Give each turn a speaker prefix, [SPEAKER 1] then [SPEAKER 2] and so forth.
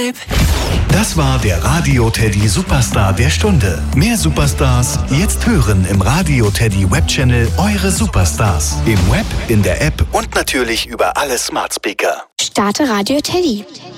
[SPEAKER 1] Vibe.
[SPEAKER 2] Das war der Radio Teddy Superstar der Stunde. Mehr Superstars jetzt hören im Radio Teddy Webchannel Eure Superstars. Im Web, in der App und natürlich über alle Smart Speaker.
[SPEAKER 3] Starte Radio Teddy.